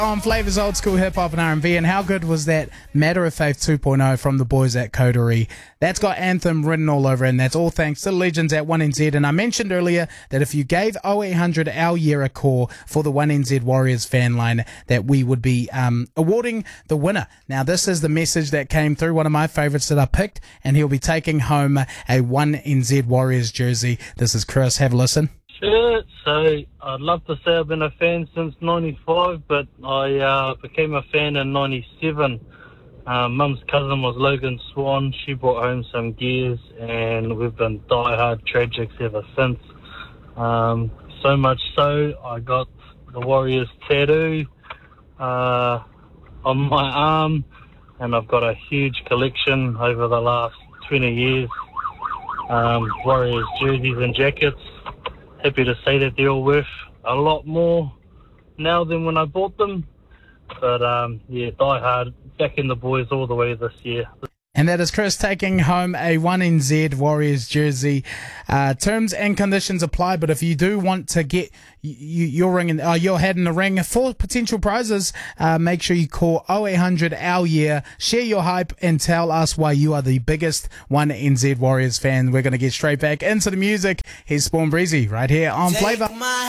On Flavor's Old School Hip Hop and R&B, and how good was that Matter of Faith 2.0 from the boys at Coterie? That's got Anthem written all over it, and that's all thanks to the legends at 1NZ. And I mentioned earlier that if you gave 0800 Our Year a call for the 1NZ Warriors fan line, that we would be awarding the winner. Now, this is the message that came through, one of my favourites that I picked, and he'll be taking home a 1NZ Warriors jersey. This is Chris. Have a listen. Sure. So I'd love to say I've been a fan since 95, but I became a fan in 97. Mum's cousin was Logan Swan. She brought home some gears, and we've been diehard Tragics ever since. So much so, I got the Warriors tattoo on my arm, and I've got a huge collection over the last 20 years. Warriors jerseys and jackets. Happy to say that they're all worth a lot more now than when I bought them. But, die hard, backing the boys all the way this year. And that is Chris taking home a 1NZ Warriors jersey. Terms and conditions apply, but if you do want to get your ring, your hat in the ring for potential prizes, make sure you call 0800 Our Year, share your hype, and tell us why you are the biggest 1NZ Warriors fan. We're going to get straight back into the music. Here's Spawn Breezy right here on Flavour.